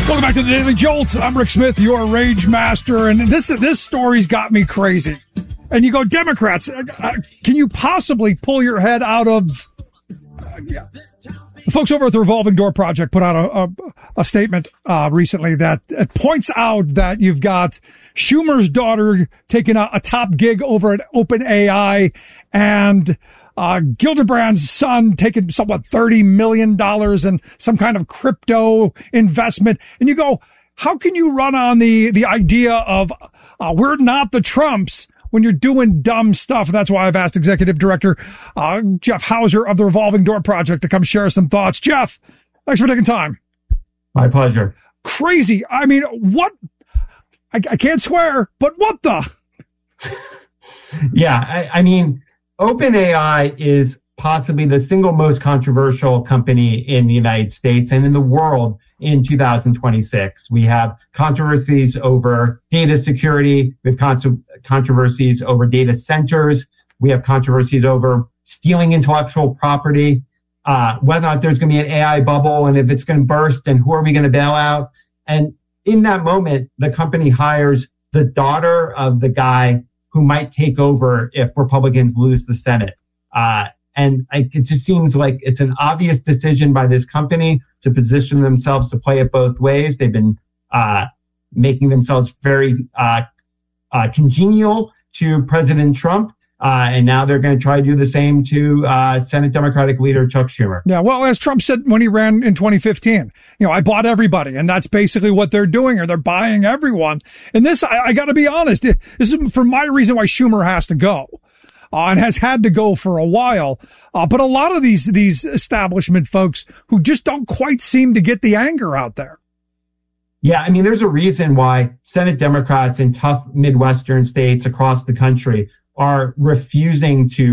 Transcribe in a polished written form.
Welcome back to the Daily Jolt. I'm Rick Smith, your Rage Master, and this story's got me crazy. And you go, Democrats, can you possibly pull your head out of... The folks over at the Revolving Door Project put out a statement recently that it points out that you've got Schumer's daughter taking a top gig over at OpenAI, and Gildebrand's son taking somewhat $30 million in some kind of crypto investment. And you go, how can you run on the idea of we're not the Trumps when you're doing dumb stuff? That's why I've asked Executive Director Jeff Hauser of the Revolving Door Project to come share some thoughts. Jeff, thanks for taking time. My pleasure. Crazy. I mean, what? I can't swear, but what the? Yeah, I mean, OpenAI is possibly the single most controversial company in the United States and in the world in 2026. We have controversies over data security. We have controversies over data centers. We have controversies over stealing intellectual property, whether or not there's going to be an AI bubble, and if it's going to burst, and who are we going to bail out? And in that moment, the company hires the daughter of the guy who might take over if Republicans lose the Senate. And it just seems like it's an obvious decision by this company to position themselves to play it both ways. They've been making themselves very congenial to President Trump. And now they're going to try to do the same to Senate Democratic leader Chuck Schumer. Yeah, well, as Trump said when he ran in 2015, I bought everybody. And that's basically what they're doing, or they're buying everyone. And this, I got to be honest, this is for my reason why Schumer has to go. And has had to go for a while. But a lot of these establishment folks who just don't quite seem to get the anger out there. Yeah, I mean, there's a reason why Senate Democrats in tough Midwestern states across the country are refusing to